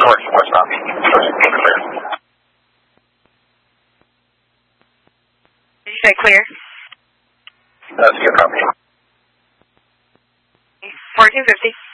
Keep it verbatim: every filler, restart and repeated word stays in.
north from West Palm Beach. So it's being clear. Did you say clear? That's your property. fourteen fifty.